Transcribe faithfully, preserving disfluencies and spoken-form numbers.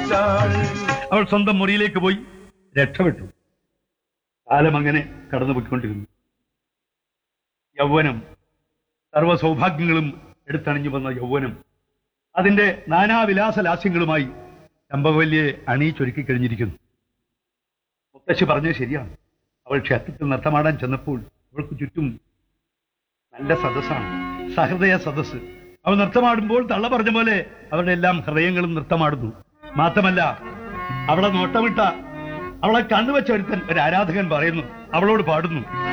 അവൾ സ്വന്തം മുറിയിലേക്ക് പോയി രക്ഷപ്പെട്ടു. കാലം അങ്ങനെ കടന്നു പോയിക്കൊണ്ടിരുന്നു. യൗവനം, സർവ്വ സൗഭാഗ്യങ്ങളും എടുത്തണിഞ്ഞു വന്ന യൗവനം അതിന്റെ നാനാവിലാസ ലാസ്യങ്ങളുമായി ചമ്പവല്ലിയെ അണിയിച്ചൊരുക്കി കഴിഞ്ഞിരിക്കുന്നു. മുത്തശ്ശി പറഞ്ഞത് ശരിയാണ്. അവൾ ക്ഷേത്രത്തിൽ നൃത്തമാടാൻ ചെന്നപ്പോൾ അവൾക്ക് ചുറ്റും നല്ല സദസ്സാണ്, സഹൃദയ സദസ്സ്. അവൾ നൃത്തമാടുമ്പോൾ തള്ള പറഞ്ഞ പോലെ അവരുടെ എല്ലാം ഹൃദയങ്ങളും നൃത്തമാടുന്നു. മാത്രമല്ല, അവളെ നോട്ടമിട്ട, അവളെ കണ്ണുവെച്ച ഒരുത്തൻ, ഒരു ആരാധകൻ പറയുന്നു, അവളോട് പാടുന്നു,